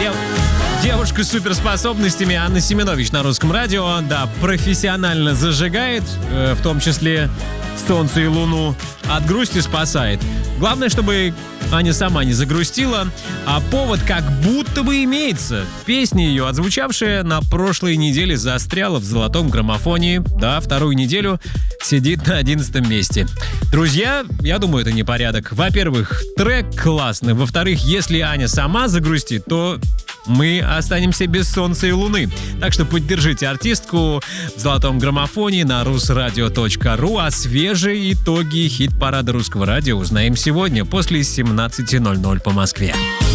Девушка с суперспособностями Анна Семенович на Русском радио, да, профессионально зажигает, в том числе солнце и луну, от грусти спасает. Главное, чтобы Аня сама не загрустила, а повод как будто бы имеется. Песня ее, отзвучавшая на прошлой неделе, застряла в золотом граммофоне. Да, вторую неделю сидит на 11 месте. Друзья, я думаю, это не порядок. Во-первых, трек классный. Во-вторых, если Аня сама загрустит, то мы останемся без солнца и луны. Так что поддержите артистку в золотом граммофоне на rusradio.ru. А свежие итоги хит-парада Русского радио узнаем сегодня после 17:00 по Москве.